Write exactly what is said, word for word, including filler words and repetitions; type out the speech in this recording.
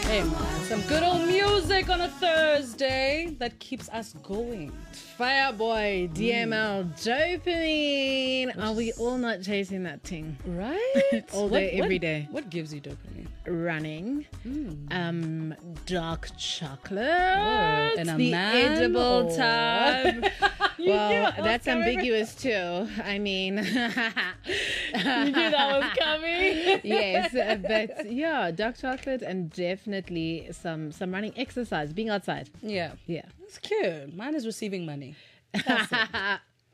Hey man, some good old music on a Thursday that keeps us going. Fireboy, D M L, dopamine. Are we all not chasing that thing? Right? All day, what, every what, day. What gives you dopamine? Running, Mm. um, dark chocolate, Oh, and a the man, edible or- type. You well, knew I was that's coming. ambiguous too. I mean, You knew that was coming. yes, uh, but yeah, dark chocolate and definitely some some running exercise, being outside. Yeah. Yeah. That's cute. Mine is receiving money. That's it.